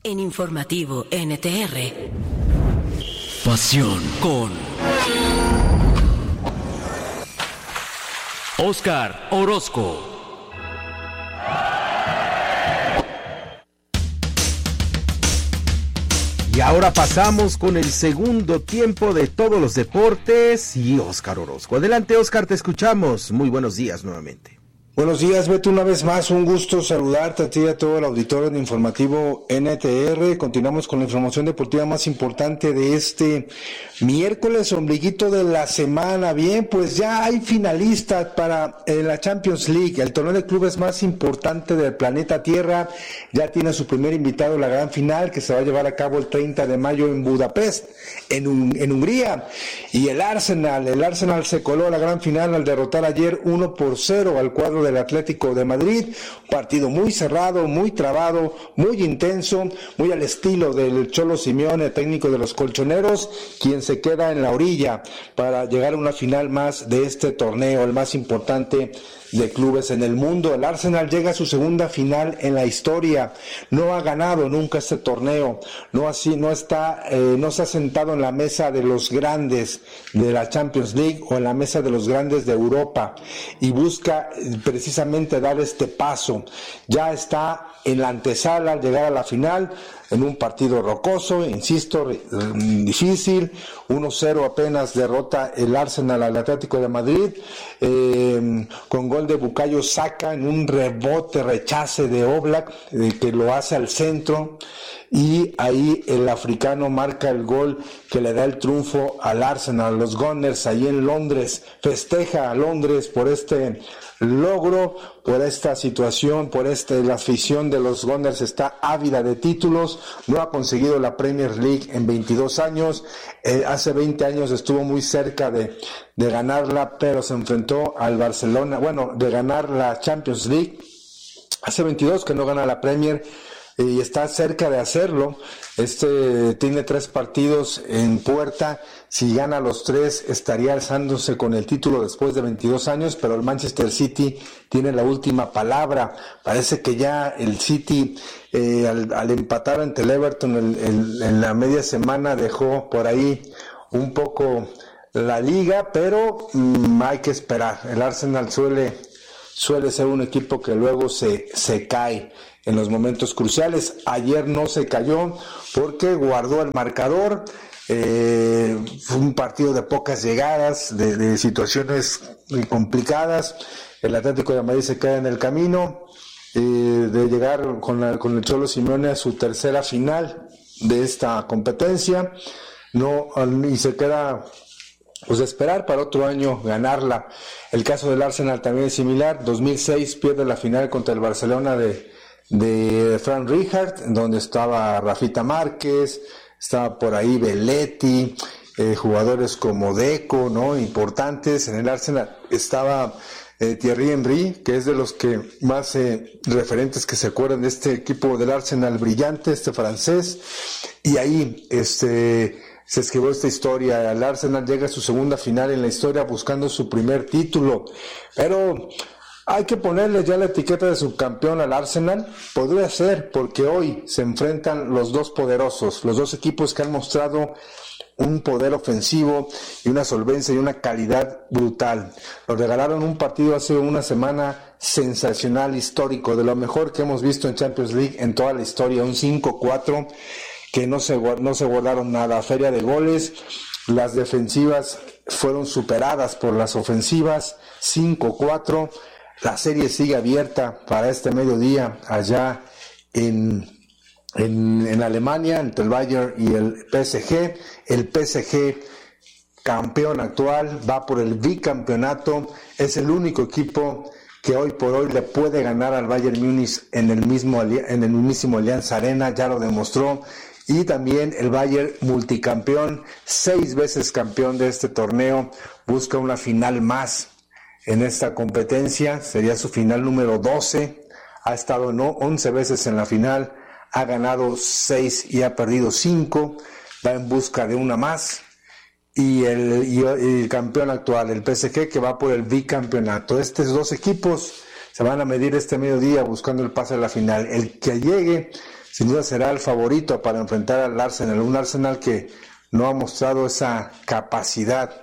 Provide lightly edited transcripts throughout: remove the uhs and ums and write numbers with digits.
En Informativo NTR. Pasión con Oscar Orozco. Y ahora pasamos con el segundo tiempo de todos los deportes y Oscar Orozco. Adelante, Oscar, te escuchamos. Muy buenos días nuevamente. Buenos días, Beto, una vez más, un gusto saludarte a ti y a todo el auditorio de Informativo NTR. Continuamos con la información deportiva más importante de este miércoles, ombliguito de la semana. Bien, pues ya hay finalistas para la Champions League, el torneo de clubes más importante del planeta Tierra. Ya tiene su primer invitado en la gran final, que se va a llevar a cabo el 30 de mayo en Budapest, en Hungría. Y el Arsenal se coló a la gran final al derrotar ayer 1-0 al cuadro del Atlético de Madrid. Un partido muy cerrado, muy trabado, muy intenso, muy al estilo del Cholo Simeone, técnico de los colchoneros, quien se queda en la orilla para llegar a una final más de este torneo, el más importante de clubes en el mundo. El Arsenal llega a su segunda final en la historia. No ha ganado nunca este torneo. No se ha sentado en la mesa de los grandes de la Champions League o en la mesa de los grandes de Europa, y busca precisamente dar este paso. Ya está en la antesala al llegar a la final, en un partido rocoso, insisto, difícil. 1-0 apenas derrota el Arsenal al Atlético de Madrid, con gol de Bukayo Saka en un rechace de Oblak, que lo hace al centro, y ahí el africano marca el gol que le da el triunfo al Arsenal. Los Gunners ahí en Londres, festeja a Londres por este logro, por esta situación, la afición de los Gunners está ávida de títulos. No ha conseguido la Premier League en 22 años, hace 20 años estuvo muy cerca de ganarla, pero se enfrentó al Barcelona, de ganar la Champions League. Hace 22 que no gana la Premier, y está cerca de hacerlo. Tiene 3 partidos en puerta. Si gana los 3, estaría alzándose con el título después de 22 años, pero el Manchester City tiene la última palabra. Parece que ya el City, al empatar ante el Everton en la media semana, dejó por ahí un poco la liga, pero hay que esperar. El Arsenal suele ser un equipo que luego se cae en los momentos cruciales. Ayer no se cayó porque guardó el marcador. Fue un partido de pocas llegadas, de situaciones complicadas. El Atlético de Madrid se queda en el camino de llegar con el Cholo Simeone a su tercera final de esta competencia, y se queda de esperar para otro año ganarla. El caso del Arsenal también es similar. 2006 pierde la final contra el Barcelona de Frank Rijkaard, donde estaba Rafita Márquez, estaba por ahí Belletti, jugadores como Deco, ¿no?, importantes. En el Arsenal estaba Thierry Henry, que es de los que más referentes que se acuerdan de este equipo del Arsenal brillante, francés, y ahí se escribió esta historia. El Arsenal llega a su segunda final en la historia buscando su primer título, pero hay que ponerle ya la etiqueta de subcampeón al Arsenal. Podría ser, porque hoy se enfrentan los dos poderosos, los dos equipos que han mostrado un poder ofensivo y una solvencia y una calidad brutal. Nos regalaron un partido hace una semana sensacional, histórico, de lo mejor que hemos visto en Champions League en toda la historia, un 5-4 que no se guardaron nada, feria de goles. Las defensivas fueron superadas por las ofensivas, 5-4. La serie sigue abierta para este mediodía allá en Alemania, entre el Bayern y el PSG. El PSG, campeón actual, va por el bicampeonato. Es el único equipo que hoy por hoy le puede ganar al Bayern Múnich en el mismísimo Allianz Arena, ya lo demostró. Y también el Bayern, multicampeón, 6 veces campeón de este torneo, busca una final más en esta competencia. Sería su final número 12, ha estado 11 veces en la final, ha ganado 6 y ha perdido 5, va en busca de una más. Y el campeón actual, el PSG, que va por el bicampeonato. Estos dos equipos se van a medir este mediodía buscando el pase a la final. El que llegue sin duda será el favorito para enfrentar al Arsenal, un Arsenal que no ha mostrado esa capacidad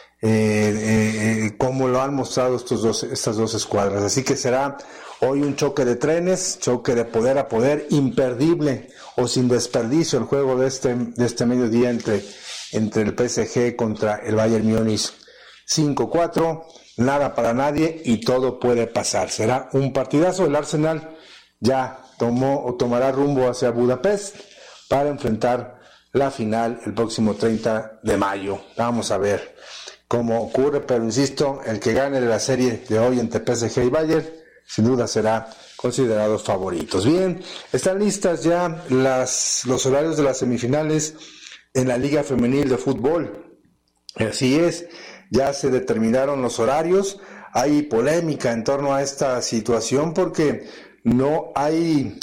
como lo han mostrado estas dos escuadras. Así que será hoy un choque de trenes, choque de poder a poder, imperdible o sin desperdicio el juego de este mediodía entre el PSG contra el Bayern Múnich. 5-4, nada para nadie y todo puede pasar. Será un partidazo. El Arsenal ya tomará rumbo hacia Budapest para enfrentar la final el próximo 30 de mayo. Vamos a ver cómo ocurre, pero insisto, el que gane de la serie de hoy entre PSG y Bayern sin duda será considerado favoritos. Bien, están listas ya los horarios de las semifinales en la Liga Femenil de Fútbol. Así es, ya se determinaron los horarios. Hay polémica en torno a esta situación porque no hay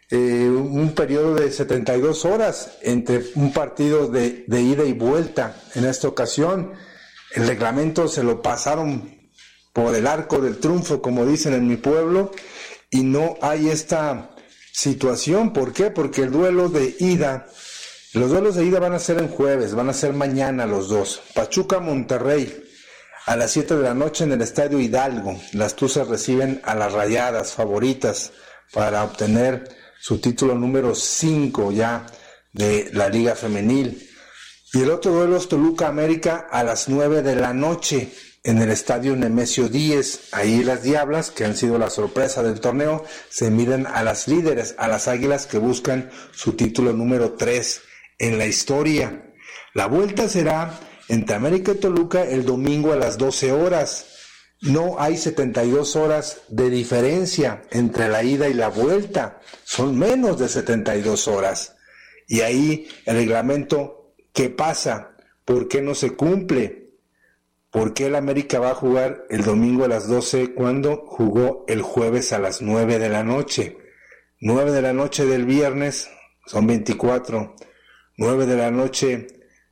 un periodo de 72 horas entre un partido de ida y vuelta. En esta ocasión el reglamento se lo pasaron por el arco del triunfo, como dicen en mi pueblo, y no hay esta situación. ¿Por qué? Porque los duelos de ida van a ser en jueves, van a ser mañana los dos. Pachuca-Monterrey a las 7 de la noche en el Estadio Hidalgo. Las Tuzas reciben a las Rayadas, favoritas para obtener su título número 5 ya de la Liga Femenil. Y el otro duelo es Toluca-América a las 9 de la noche en el Estadio Nemesio 10. Ahí las Diablas, que han sido la sorpresa del torneo, se miden a las líderes, a las Águilas, que buscan su título número 3 en la historia. La vuelta será entre América y Toluca el domingo a las 12 horas. No hay 72 horas de diferencia entre la ida y la vuelta. Son menos de 72 horas. Y ahí el reglamento, ¿qué pasa? ¿Por qué no se cumple? ¿Por qué el América va a jugar el domingo a las 12 cuando jugó el jueves a las 9 de la noche? 9 de la noche del viernes son 24. 9 de la noche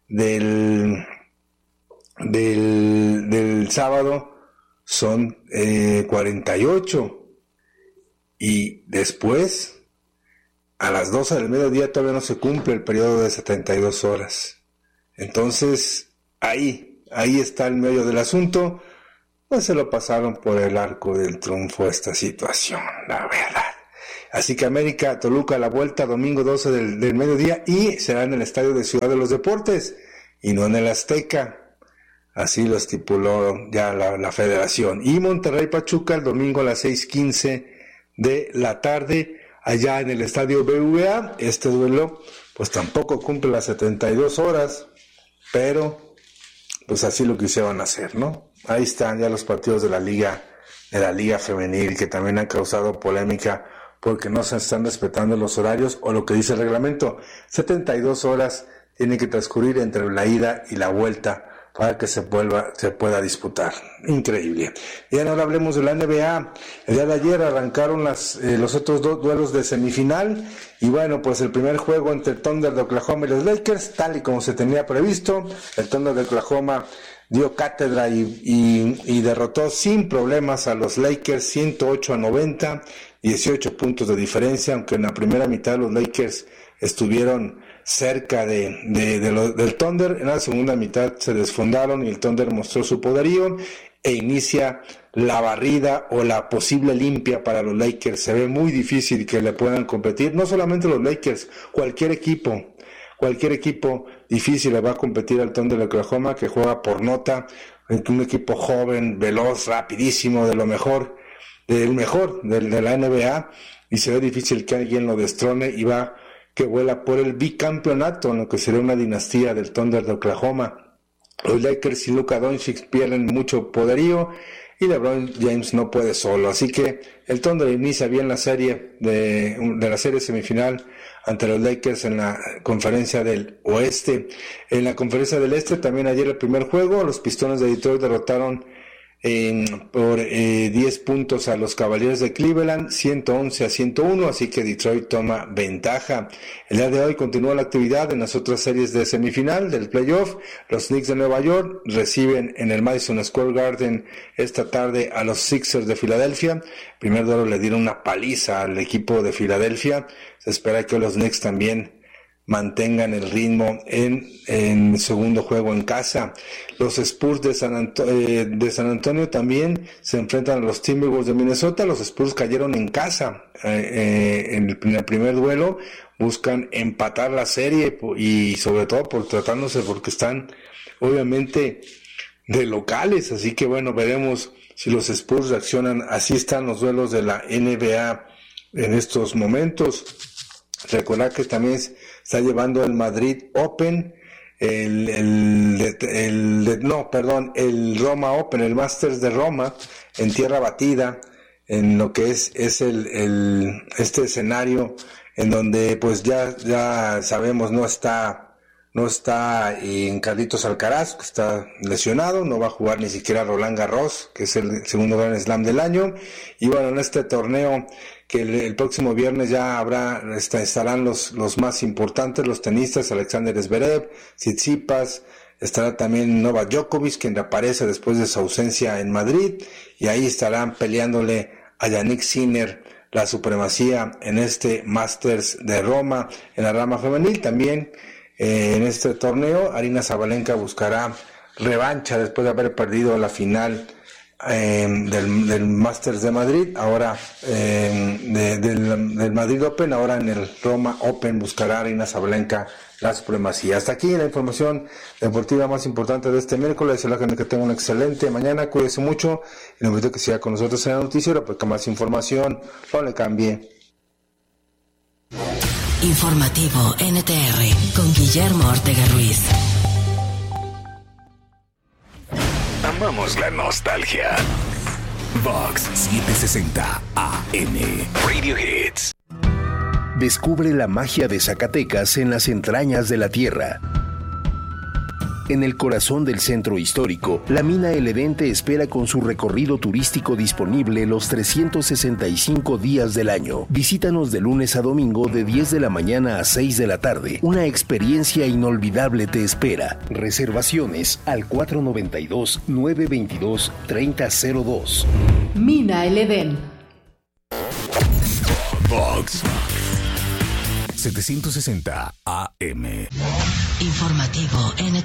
del sábado son 48. Y después, a las 12 del mediodía todavía no se cumple el periodo de 72 horas. Entonces, ahí está el medio del asunto. Pues se lo pasaron por el arco del triunfo esta situación, la verdad. Así que América, Toluca, la vuelta domingo 12 del mediodía, y será en el Estadio de Ciudad de los Deportes y no en el Azteca. Así lo estipuló ya la federación. Y Monterrey Pachuca el domingo a las 6:15 de la tarde, allá en el Estadio BBVA. Este duelo pues tampoco cumple las 72 horas, pero pues así lo quisieron hacer, ¿no? Ahí están ya los partidos de la Liga Femenil, que también han causado polémica porque no se están respetando los horarios o lo que dice el reglamento. 72 horas tienen que transcurrir entre la ida y la vuelta para que se pueda disputar. Increíble. Y ahora hablemos de la NBA. El día de ayer arrancaron los otros dos duelos de semifinal, y bueno, pues el primer juego entre el Thunder de Oklahoma y los Lakers, tal y como se tenía previsto. El Thunder de Oklahoma dio cátedra y derrotó sin problemas a los Lakers 108-90, 18 puntos de diferencia, aunque en la primera mitad los Lakers estuvieron cerca del Thunder. En la segunda mitad se desfondaron y el Thunder mostró su poderío e inicia la barrida o la posible limpia para los Lakers. Se ve muy difícil que le puedan competir, no solamente los Lakers, cualquier equipo difícil le va a competir al Thunder de Oklahoma, que juega por nota, un equipo joven, veloz, rapidísimo, del mejor de la NBA, y se ve difícil que alguien lo destrone, y va que vuela por el bicampeonato, en lo que sería una dinastía del Thunder de Oklahoma. Los Lakers y Luka Doncic pierden mucho poderío y LeBron James no puede solo, así que el Thunder inicia bien la serie de la serie semifinal ante los Lakers en la conferencia del oeste. En la conferencia del este también ayer el primer juego, los Pistones de Detroit derrotaron por 10 puntos a los Cavaliers de Cleveland, 111-101, así que Detroit toma ventaja. El día de hoy continúa la actividad en las otras series de semifinal del playoff. Los Knicks de Nueva York reciben en el Madison Square Garden esta tarde a los Sixers de Filadelfia. Primer duelo le dieron una paliza al equipo de Filadelfia. Se espera que los Knicks también mantengan el ritmo en segundo juego en casa. Los Spurs de San Antonio también se enfrentan a los Timberwolves de Minnesota. Los Spurs cayeron en casa en el primer duelo. Buscan empatar la serie y sobre todo porque están obviamente de locales. Así que bueno, veremos si los Spurs reaccionan. Así están los duelos de la NBA en estos momentos. Recordar que también está llevando el Madrid Open, el Roma Open, el Masters de Roma, en tierra batida, en lo que es este escenario, en donde pues ya sabemos no está en Carlitos Alcaraz, que está lesionado, no va a jugar ni siquiera Roland Garros, que es el segundo Grand Slam del año, y bueno, en este torneo que el próximo viernes ya estarán los más importantes, los tenistas, Alexander Zverev, Tsitsipas, estará también Novak Djokovic, quien reaparece después de su ausencia en Madrid, y ahí estarán peleándole a Yannick Sinner la supremacía en este Masters de Roma. En la rama femenil también, en este torneo, Aryna Sabalenka buscará revancha después de haber perdido la final del Masters de Madrid, ahora del Madrid Open. Ahora en el Roma Open buscará Aryna Sabalenka la supremacía. Hasta aquí la información deportiva más importante de este miércoles. La gente que tenga una excelente mañana, cuídese mucho y le invito a que siga con nosotros en el noticiero porque más información no le cambie. Informativo NTR con Guillermo Ortega Ruiz. Amamos la nostalgia. Vox 760 AM. Radio Hits. Descubre la magia de Zacatecas en las entrañas de la tierra. En el corazón del centro histórico, la mina El Edén te espera con su recorrido turístico disponible los 365 días del año. Visítanos de lunes a domingo de 10 de la mañana a 6 de la tarde. Una experiencia inolvidable te espera. Reservaciones al 492-922-3002. Mina El Edén. Vox 760 AM. Informativo NTR.